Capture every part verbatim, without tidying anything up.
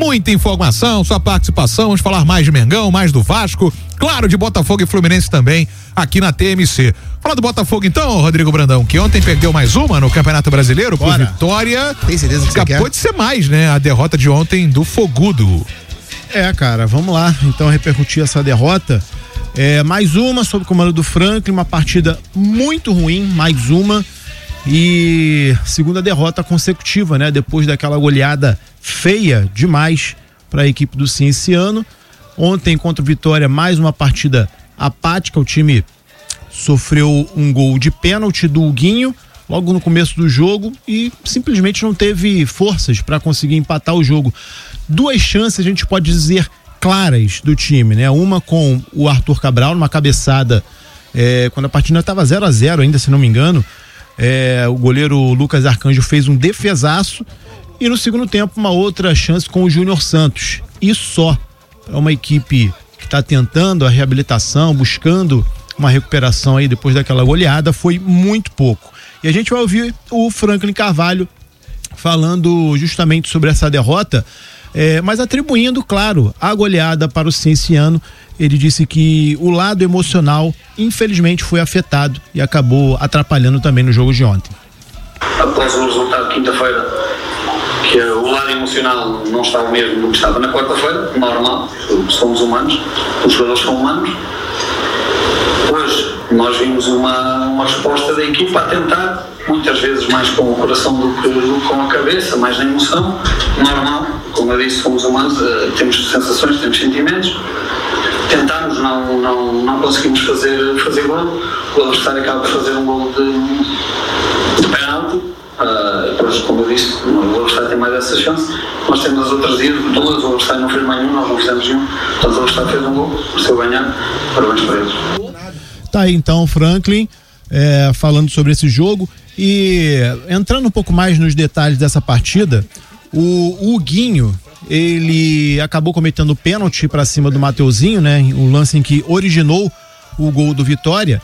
muita informação, sua participação, vamos falar mais de Mengão, mais do Vasco, claro, de Botafogo e Fluminense também, aqui na T M C. Fala do Botafogo então, Rodrigo Brandão, que ontem perdeu mais uma no Campeonato Brasileiro, por Bora. vitória. Tem certeza que Acabou você quer? de ser mais, né? A derrota de ontem do Fogudo. É, cara, vamos lá, então repercutir essa derrota. É, mais uma sob o comando do Franklin, uma partida muito ruim, mais uma. E segunda derrota consecutiva, né? Depois daquela goleada feia demais para a equipe do Cienciano. Ontem contra o Vitória, mais uma partida apática. O time sofreu um gol de pênalti do Huguinho logo no começo do jogo e simplesmente não teve forças para conseguir empatar o jogo. Duas chances, a gente pode dizer, claras do time, né? Uma com o Arthur Cabral, numa cabeçada, é, quando a partida estava zero a zero ainda, se não me engano. É, o goleiro Lucas Arcanjo fez um defesaço e no segundo tempo uma outra chance com o Júnior Santos. E só. É uma equipe que está tentando a reabilitação, buscando uma recuperação aí depois daquela goleada, foi muito pouco. E a gente vai ouvir o Franklin Carvalho falando justamente sobre essa derrota, é, mas atribuindo, claro, a goleada para o Cienciano. Ele disse que o lado emocional, infelizmente, foi afetado e acabou atrapalhando também no jogo de ontem. Após o resultado de quinta-feira, que o lado emocional não está o mesmo do que estava na quarta-feira, normal, somos humanos, os jogadores são humanos. Hoje nós vimos uma, uma resposta da equipa a tentar, muitas vezes mais com o coração do que, do que com a cabeça, mais na emoção, normal, como eu disse, somos humanos, uh, temos sensações, temos sentimentos. Tentámos, não, não, não conseguimos fazer, fazer gol. O adversário acaba por fazer um gol de, de penalti. Uh, depois, como eu disse, o adversário tem mais essa chance. Nós temos as outras duas, o adversário não fez mais nenhum, nós não fizemos nenhum. Portanto, o adversário fez um gol, mereceu ganhar. Parabéns para eles. Tá aí então, Franklin, é, falando sobre esse jogo e entrando um pouco mais nos detalhes dessa partida. O Huguinho, ele acabou cometendo pênalti para cima do Mateuzinho, né? O lance em que originou o gol do Vitória.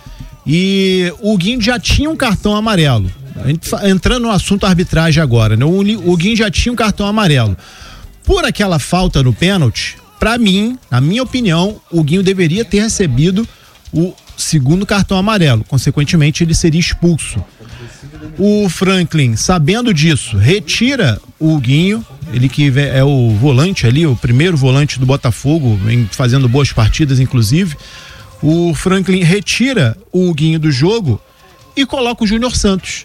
E o Huguinho já tinha um cartão amarelo. A gente, entrando no assunto arbitragem agora, né? O Huguinho já tinha um cartão amarelo. Por aquela falta no pênalti, para mim, na minha opinião, o Huguinho deveria ter recebido o segundo cartão amarelo. Consequentemente, ele seria expulso. O Franklin, sabendo disso, retira o Huguinho, ele que é o volante ali, o primeiro volante do Botafogo, vem fazendo boas partidas, inclusive. O Franklin retira o Huguinho do jogo e coloca o Júnior Santos.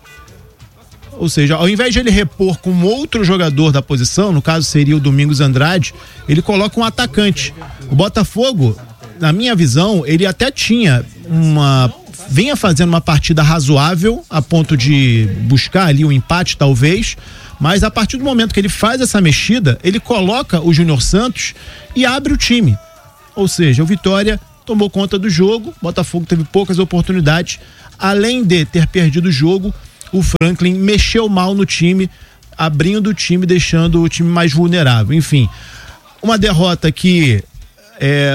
Ou seja, ao invés de ele repor com outro jogador da posição, no caso seria o Domingos Andrade, ele coloca um atacante. O Botafogo, na minha visão, ele até tinha uma... vinha fazendo uma partida razoável a ponto de buscar ali um empate talvez, mas a partir do momento que ele faz essa mexida, ele coloca o Júnior Santos e abre o time. Ou seja, o Vitória tomou conta do jogo, Botafogo teve poucas oportunidades, além de ter perdido o jogo, o Franklin mexeu mal no time, abrindo o time, deixando o time mais vulnerável. Enfim, uma derrota que é,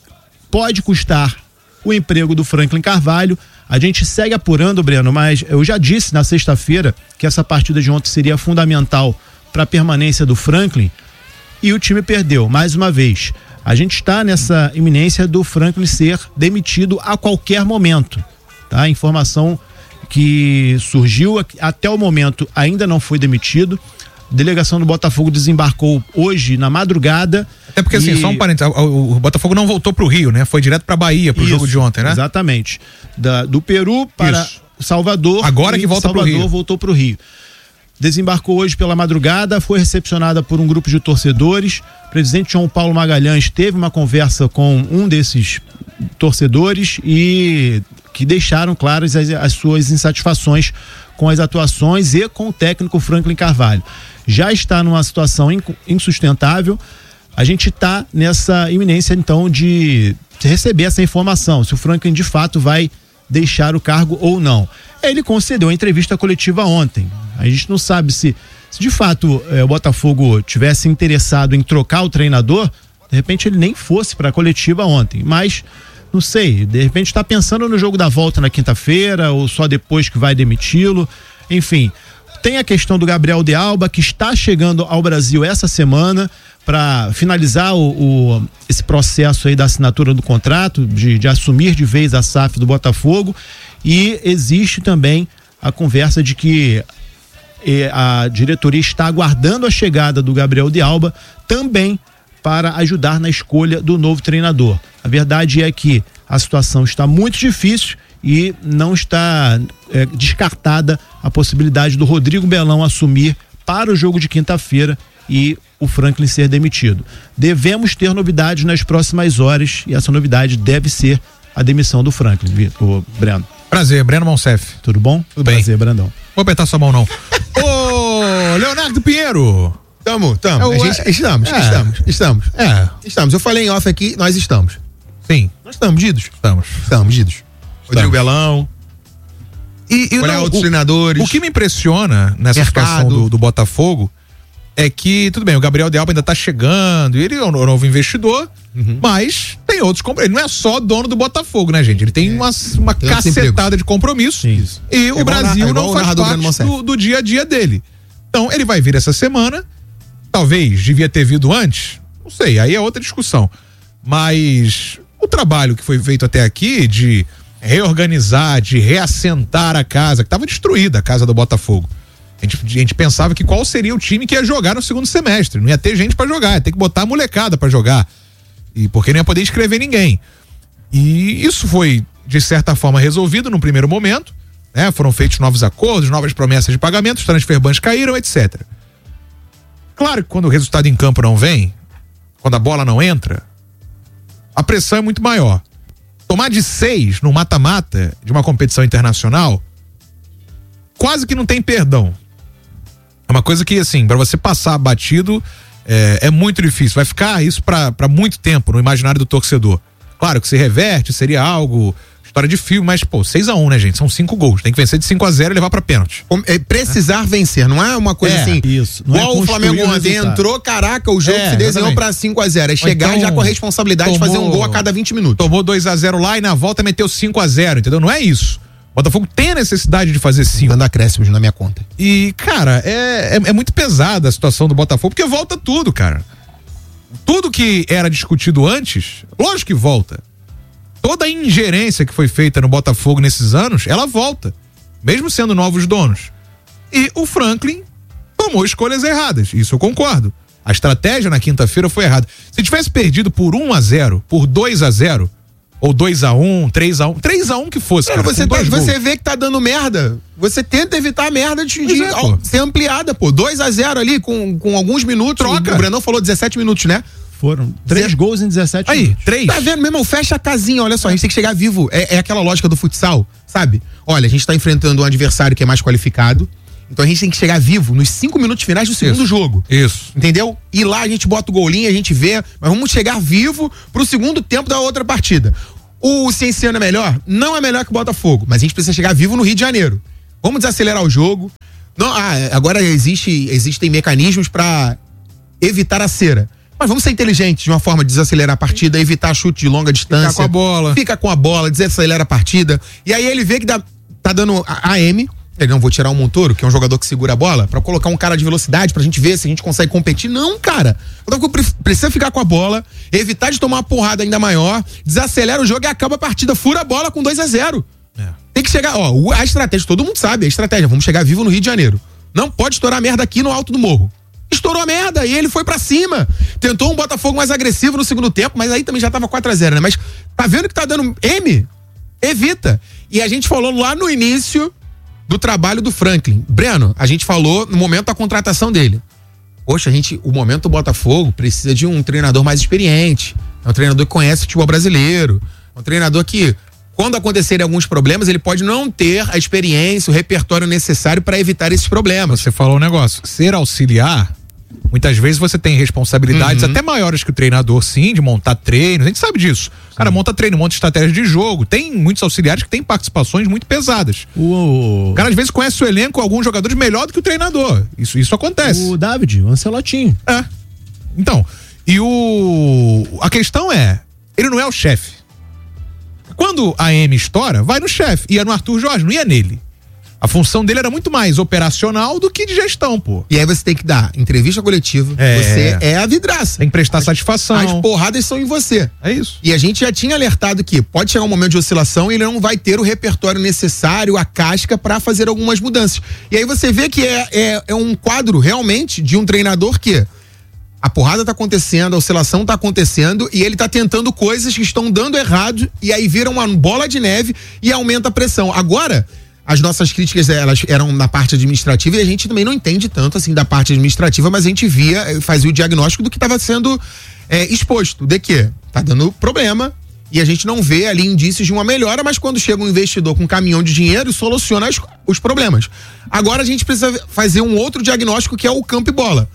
pode custar o emprego do Franklin Carvalho. A gente segue apurando, Breno, mas eu já disse na sexta-feira que essa partida de ontem seria fundamental para a permanência do Franklin e o time perdeu, mais uma vez. A gente está nessa iminência do Franklin ser demitido a qualquer momento, tá? A informação que surgiu até o momento ainda não foi demitido. A delegação do Botafogo desembarcou hoje na madrugada. Até porque, assim, e... só um parênteses, o, o Botafogo não voltou pro Rio, né? Foi direto pra Bahia, pro Isso, jogo de ontem, né? Exatamente. Da, do Peru para Isso. Salvador. Agora que volta Salvador pro Rio. voltou pro Rio. Desembarcou hoje pela madrugada, foi recepcionada por um grupo de torcedores. O presidente João Paulo Magalhães teve uma conversa com um desses torcedores e que deixaram claras as, as suas insatisfações com as atuações e com o técnico Franklin Carvalho. Já está numa situação insustentável. A gente está nessa iminência, então, de receber essa informação, se o Franklin de fato vai deixar o cargo ou não. Ele concedeu a entrevista coletiva ontem. A gente não sabe se, se de fato eh, o Botafogo tivesse interessado em trocar o treinador, de repente ele nem fosse para a coletiva ontem, mas não sei, de repente está pensando no jogo da volta na quinta-feira ou só depois que vai demiti-lo. Enfim, tem a questão do Gabriel de Alba, que está chegando ao Brasil essa semana para finalizar o, o, esse processo aí da assinatura do contrato, de, de assumir de vez a S A F do Botafogo. E existe também a conversa de que eh, a diretoria está aguardando a chegada do Gabriel de Alba também para ajudar na escolha do novo treinador. A verdade é que a situação está muito difícil e não está é, descartada a possibilidade do Rodrigo Belão assumir para o jogo de quinta-feira e o Franklin ser demitido. Devemos ter novidades nas próximas horas e essa novidade deve ser a demissão do Franklin, o Breno. Prazer, Breno Monsef. Tudo bom? Tudo bem. Prazer, Brandão. Vou apertar sua mão não. Ô, Leonardo Pinheiro. Tamo, tamo. É o- A gente, estamos, é. estamos, estamos. É, Estamos. Eu falei em off aqui, nós estamos. sim, Nós estamos, Didos. estamos. Estamos, Didos. Rodrigo Estamos. Belão, E, e olhar não, outros o, treinadores. o que me impressiona nessa Mercado. situação do, do Botafogo é que, tudo bem, o Gabriel de Alba ainda tá chegando, ele é um novo investidor, Uhum. mas tem outros compromissos. Ele não é só dono do Botafogo, né, gente? Ele tem uma, uma Tem outros cacetada de compromissos. Sim. E o igual Brasil na- igual não o faz narrador Breno parte Monsef. do, do dia a dia dele. Então, ele vai vir essa semana. Talvez devia ter vindo antes. Não sei, aí é outra discussão. Mas o trabalho que foi feito até aqui de reorganizar, de reassentar a casa, que estava destruída, a casa do Botafogo. A gente, a gente pensava que qual seria o time que ia jogar no segundo semestre. Não ia ter gente pra jogar, ia ter que botar a molecada pra jogar. E porque não ia poder inscrever ninguém. E isso foi, de certa forma, resolvido no primeiro momento. Né? Foram feitos novos acordos, novas promessas de pagamento, os transferbans caíram, etcétera. Claro que quando o resultado em campo não vem, quando a bola não entra, a pressão é muito maior. Tomar de seis no mata-mata de uma competição internacional, quase que não tem perdão. É uma coisa que, assim, pra você passar batido, é, é muito difícil. Vai ficar isso pra, pra muito tempo no imaginário do torcedor. Claro que se reverte, seria algo, história de filme, mas, pô, seis a um, né, gente? São cinco gols. Tem que vencer de cinco a zero e levar pra pênalti. É precisar vencer, não é uma coisa É, assim. isso. Não é Igual o construir Flamengo o ontem resultado. entrou, caraca, o jogo É, se desenhou exatamente. pra cinco a zero. É chegar então, já com a responsabilidade de fazer um tomou- gol a cada vinte minutos. Tomou dois a zero lá e na volta meteu cinco a zero, entendeu? Não é isso. O Botafogo tem a necessidade de fazer cinco. Dando acréscimos na minha conta. E, cara, é, é, é muito pesada a situação do Botafogo, porque volta tudo, cara. Tudo que era discutido antes, lógico que volta. Toda a ingerência que foi feita no Botafogo nesses anos, ela volta. Mesmo sendo novos donos. E o Franklin tomou escolhas erradas. Isso eu concordo. A estratégia na quinta-feira foi errada. Se tivesse perdido por um a zero, por dois a zero, ou dois a um, três a um, três a um que fosse, Cara, cara, você, com tá- dois gols. você vê que tá dando merda. Você tenta evitar a merda de, Pois de é, ao- pô. ser ampliada, pô. dois a zero ali com, com alguns minutos. Troca. O Brenão falou dezessete minutos, né? Foram três Zé- gols em dezessete Aí, minutos. três. Tá vendo, meu irmão? Fecha a casinha, olha só, a gente tem que chegar vivo. É, é aquela lógica do futsal, sabe? Olha, a gente tá enfrentando um adversário que é mais qualificado, então a gente tem que chegar vivo nos cinco minutos finais do segundo Isso. jogo. Isso. Entendeu? E lá a gente bota o golinho, a gente vê, mas vamos chegar vivo pro segundo tempo da outra partida. O Cienciano é melhor? Não é melhor que o Botafogo, mas a gente precisa chegar vivo no Rio de Janeiro. Vamos desacelerar o jogo. Não, ah, agora existe, existem mecanismos pra evitar a cera. Mas vamos ser inteligentes de uma forma de desacelerar a partida, evitar chute de longa distância. Ficar com a bola. Fica com a bola, desacelera a partida. E aí ele vê que dá, tá dando a A M. Ele não vou tirar o Montoro, que é um jogador que segura a bola, pra colocar um cara de velocidade pra gente ver se a gente consegue competir. Não, cara. O Botafogo pre- precisa ficar com a bola, evitar de tomar uma porrada ainda maior, desacelera o jogo e acaba a partida. Fura a bola com dois a zero. É. Tem que chegar, ó, o- a estratégia, todo mundo sabe, a estratégia, vamos chegar vivo no Rio de Janeiro. Não pode estourar merda aqui no alto do morro. Estourou a merda e ele foi pra cima. Tentou um Botafogo mais agressivo no segundo tempo, mas aí também já tava quatro a zero, né? Mas tá vendo que tá dando M? Evita. E a gente falou lá no início do trabalho do Franklin. Breno, a gente falou no momento da contratação dele. Poxa, a gente, o momento do Botafogo precisa de um treinador mais experiente. É um treinador que conhece o futebol brasileiro. É um treinador que, quando acontecerem alguns problemas, ele pode não ter a experiência, o repertório necessário para evitar esses problemas. Você falou um negócio. Ser auxiliar, muitas vezes você tem responsabilidades Uhum. até maiores que o treinador, sim, de montar treinos. A gente sabe disso. O cara monta treino, monta estratégia de jogo. Tem muitos auxiliares que têm participações muito pesadas. O, O cara, às vezes, conhece o elenco, alguns jogadores melhor do que o treinador. Isso, isso acontece. o David, o Ancelotinho. É. Então, e o. A questão é: ele não é o chefe. Quando a M estoura, vai no chefe. Ia no Arthur Jorge, não ia nele. A função dele era muito mais operacional do que de gestão, pô. E aí você tem que dar entrevista coletiva. É. Você é a vidraça. Tem que prestar as, satisfação. As porradas são em você. É isso. E a gente já tinha alertado que pode chegar um momento de oscilação e ele não vai ter o repertório necessário, a casca, para fazer algumas mudanças. E aí você vê que é, é, é um quadro realmente de um treinador que a porrada tá acontecendo, a oscilação tá acontecendo e ele tá tentando coisas que estão dando errado e aí vira uma bola de neve e aumenta a pressão. Agora, as nossas críticas, elas eram na parte administrativa e a gente também não entende tanto assim da parte administrativa, mas a gente via, fazia o diagnóstico do que estava sendo é, exposto, de que tá dando problema e a gente não vê ali indícios de uma melhora, mas quando chega um investidor com um caminhão de dinheiro, soluciona as, os problemas. Agora a gente precisa fazer um outro diagnóstico que é o campo e bola.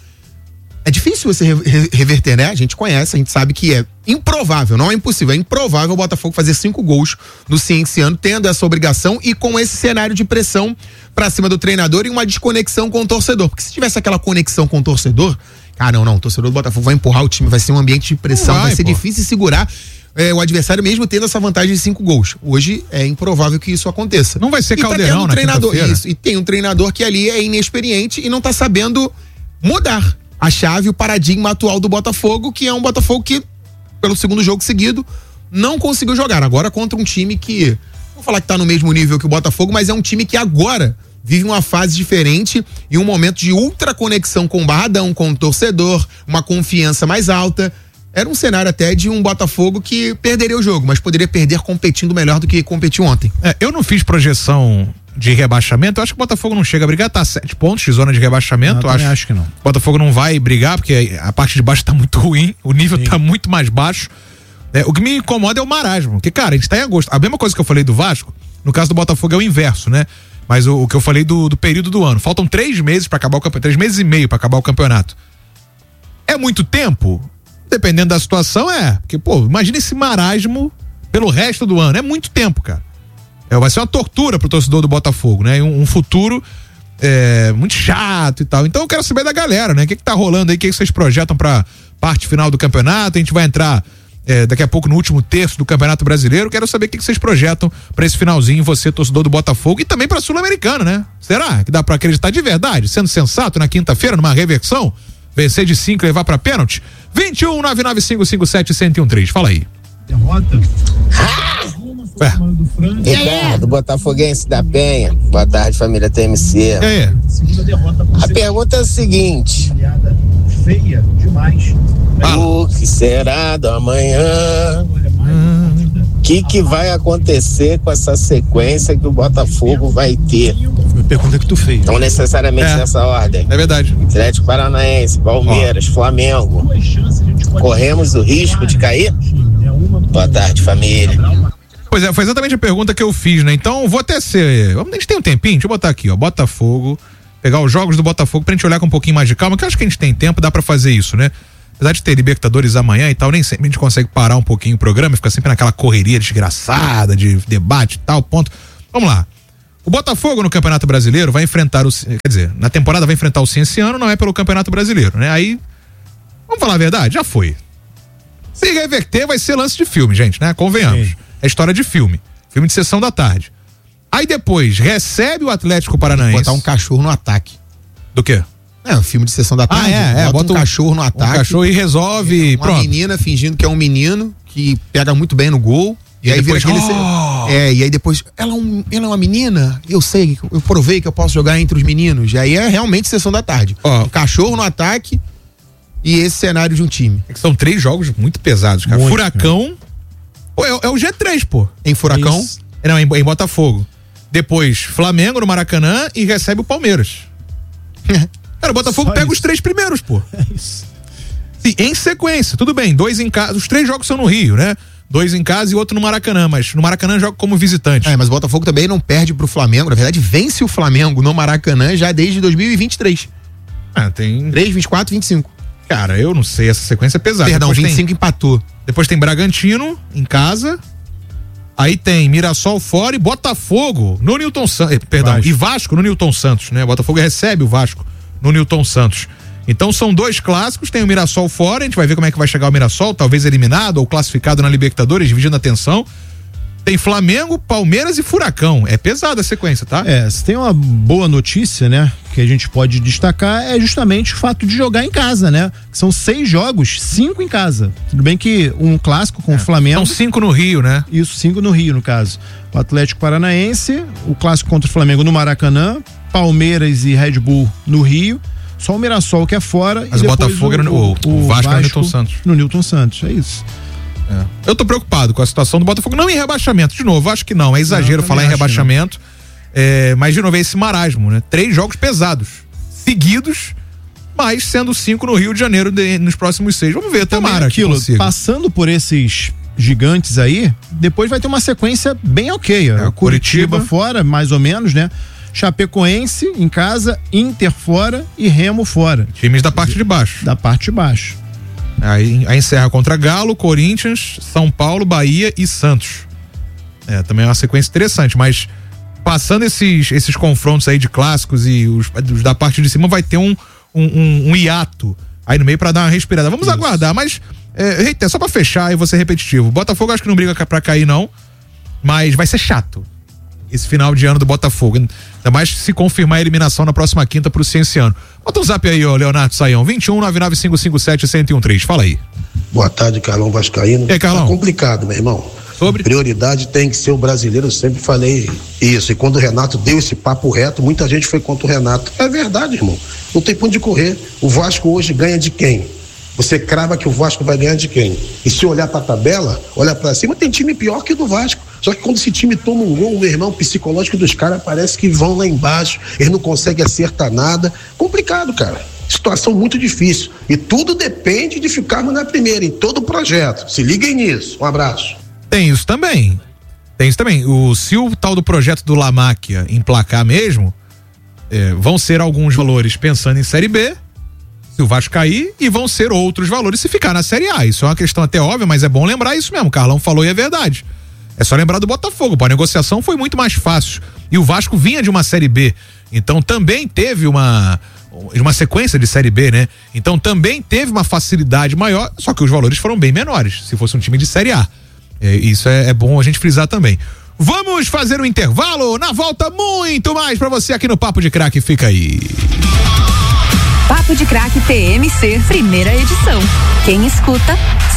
É difícil você re- reverter, né? A gente conhece, a gente sabe que é improvável, não é impossível, é improvável o Botafogo fazer cinco gols no Cienciano, tendo essa obrigação e com esse cenário de pressão pra cima do treinador e uma desconexão com o torcedor. Porque se tivesse aquela conexão com o torcedor, ah, não, não, o torcedor do Botafogo vai empurrar o time, vai ser um ambiente de pressão, vai, vai ser pô. difícil segurar é, o adversário mesmo tendo essa vantagem de cinco gols. Hoje é improvável que isso aconteça. Não vai ser e Caldeirão, tá um treinador, isso, e tem um treinador que ali é inexperiente e não tá sabendo mudar a chave, o paradigma atual do Botafogo, que é um Botafogo que, pelo segundo jogo seguido, não conseguiu jogar. Agora contra um time que, vou falar que tá no mesmo nível que o Botafogo, mas é um time que agora vive uma fase diferente e um momento de ultra conexão com o Barradão, com o torcedor, uma confiança mais alta. Era um cenário até de um Botafogo que perderia o jogo, mas poderia perder competindo melhor do que competiu ontem. É, eu não fiz projeção de rebaixamento, eu acho que o Botafogo não chega a brigar, tá sete pontos de zona de rebaixamento. Não, eu acho, acho que não. O Botafogo não vai brigar, porque a parte de baixo tá muito ruim, o nível Sim. tá muito mais baixo. É, o que me incomoda é o marasmo, porque, cara, a gente tá em agosto. A mesma coisa que eu falei do Vasco, no caso do Botafogo é o inverso, né? Mas o, o que eu falei do, do período do ano. Faltam três meses para acabar o campeonato, três meses e meio para acabar o campeonato. É muito tempo? Dependendo da situação, é. Porque, pô, imagina esse marasmo pelo resto do ano. É muito tempo, cara. É, vai ser uma tortura pro torcedor do Botafogo, né? Um, um futuro é, muito chato e tal. Então eu quero saber da galera, né? O que que tá rolando aí? O que que vocês projetam pra parte final do campeonato? A gente vai entrar é, daqui a pouco no último terço do Campeonato Brasileiro. Quero saber o que que vocês projetam pra esse finalzinho, você, torcedor do Botafogo, e também pra Sul-Americana, né? Será que dá pra acreditar de verdade? Sendo sensato na quinta-feira, numa reversão? Vencer de cinco e levar pra pênalti? vinte e um, nove nove cinco cinco sete, um zero um três. Fala aí. Derrota. Ué. Ricardo, Botafoguense da Penha. Boa tarde, família T M C. E aí? A pergunta é a seguinte: Feia demais. o que será do amanhã? O que, que vai acontecer com essa sequência que o Botafogo vai ter? Foi a pergunta que tu fez. Não necessariamente É. nessa ordem. É verdade. Atlético Paranaense, Palmeiras, Flamengo. Corremos o risco de cair? Boa tarde, família. Pois é, foi exatamente a pergunta que eu fiz, né? Então, vou até ser. Vamos, a gente tem um tempinho, deixa eu botar aqui, ó. Botafogo. Pegar os jogos do Botafogo pra gente olhar com um pouquinho mais de calma, que eu acho que a gente tem tempo, dá pra fazer isso, né? Apesar de ter Libertadores amanhã e tal, nem sempre a gente consegue parar um pouquinho o programa, fica sempre naquela correria desgraçada de debate e tal, ponto. Vamos lá. O Botafogo no Campeonato Brasileiro vai enfrentar o. Quer dizer, na temporada vai enfrentar o Cienciano, não é pelo Campeonato Brasileiro, né? Aí. Vamos falar a verdade? Já foi. Se reverter, vai ser lance de filme, gente, né? Convenhamos. Sim. É história de filme. Filme de sessão da tarde. Aí depois, recebe o Atlético Paranaense. Botar um cachorro no ataque. Do quê? É, um filme de sessão da tarde. Ah, é, é. Bota, Bota um cachorro no ataque. Um cachorro e resolve. É, uma pronto. menina fingindo que é um menino, que pega muito bem no gol. E, E aí depois, vira aquele. oh! É, e aí depois, ela é, um, ela é uma menina, eu sei, eu provei que eu posso jogar entre os meninos. E aí é realmente sessão da tarde. Oh. Um cachorro no ataque e esse cenário de um time. É que são três jogos muito pesados, cara. Muito, Furacão. Pô, é, é o G três, pô. Em Furacão. Isso. Não, em, em Botafogo. Depois, Flamengo no Maracanã e recebe o Palmeiras. Cara, o Botafogo Só pega isso. os três primeiros, pô. É isso. Sim, em sequência, tudo bem, dois em casa, os três jogos são no Rio, né? Dois em casa e outro no Maracanã, mas no Maracanã joga como visitante. É, mas o Botafogo também não perde pro Flamengo. Na verdade, vence o Flamengo no Maracanã já desde dois mil e vinte e três. Ah, tem. três, vinte e quatro, vinte e cinco. Cara, eu não sei, essa sequência é pesada. Perdão, depois vinte e cinco tem, empatou. depois tem Bragantino em casa. Aí tem Mirassol fora e Botafogo no Newton Santos. Perdão, Vasco. e Vasco no Newton Santos, né? Botafogo recebe o Vasco no Newton Santos. Então são dois clássicos, tem o Mirassol fora, a gente vai ver como é que vai chegar o Mirassol, talvez eliminado ou classificado na Libertadores, dividindo a atenção. tem Flamengo, Palmeiras e Furacão. É pesada a sequência, tá? É, se tem uma boa notícia, né, que a gente pode destacar é justamente o fato de jogar em casa, né? São seis jogos, cinco em casa. Tudo bem que um clássico com é, o Flamengo. São cinco no Rio, né? Isso, cinco no Rio, no caso. O Atlético Paranaense, o clássico contra o Flamengo no Maracanã, Palmeiras e Red Bull no Rio. Só o Mirassol que é fora. Mas e o Botafogo o, o, o, o Vasco, Vasco no Newton Santos. No Newton Santos, é isso. É. Eu tô preocupado com a situação do Botafogo, não em rebaixamento, de novo, acho que não, é exagero não, falar em rebaixamento, é, mas de novo é esse marasmo, né? Três jogos pesados, seguidos, mas sendo cinco no Rio de Janeiro de, nos próximos seis. Vamos ver, tomara aquilo, passando por esses gigantes aí, depois vai ter uma sequência bem ok, é, Curitiba, Curitiba fora, mais ou menos, né? Chapecoense em casa, Inter fora e Remo fora. Times da parte de baixo. Da parte de baixo. Aí, aí encerra contra Galo, Corinthians, São Paulo, Bahia e Santos. É, também é uma sequência interessante, mas passando esses, esses confrontos aí de clássicos e os, os da parte de cima vai ter um, um, um, um hiato aí no meio pra dar uma respirada. Vamos Isso. aguardar, mas é, é só pra fechar e vou ser repetitivo. Botafogo acho que não briga pra cair não, mas vai ser chato esse final de ano do Botafogo, ainda mais se confirmar a eliminação na próxima quinta pro Cienciano. Bota um zap aí, ó, Leonardo Saião, vinte e um, nove nove cinco cinco sete, um zero um três, fala aí. Boa tarde, Carlão Vascaíno. E aí, Carlão? Tá complicado, meu irmão. Sobre? Prioridade tem que ser o brasileiro, eu sempre falei isso, e quando o Renato deu esse papo reto, muita gente foi contra o Renato. É verdade, irmão, não tem ponto de correr. O Vasco hoje ganha de quem? Você crava que o Vasco vai ganhar de quem? E se olhar pra tabela, olha pra cima, tem time pior que o do Vasco. Só que quando esse time toma um gol, meu irmão, o psicológico dos caras parece que vão lá embaixo, eles não conseguem acertar nada. Complicado, cara. Situação muito difícil. E tudo depende de ficarmos na primeira, em todo o projeto. Se liguem nisso. Um abraço. Tem isso também. Tem isso também. O, se o tal do projeto do Lamáquia emplacar mesmo, é, vão ser alguns valores pensando em Série B, se o Vasco cair, e vão ser outros valores se ficar na Série A. Isso é uma questão até óbvia, mas é bom lembrar isso mesmo. O Carlão falou e é verdade. É só lembrar do Botafogo, pô, a negociação foi muito mais fácil. E o Vasco vinha de uma Série B. Então também teve uma, uma sequência de Série B, né? Então também teve uma facilidade maior, só que os valores foram bem menores, se fosse um time de Série A. É, isso é, é bom a gente frisar também. Vamos fazer um intervalo, na volta muito mais pra você aqui no Papo de Craque, fica aí. Papo de Craque P M C, primeira edição. Quem escuta,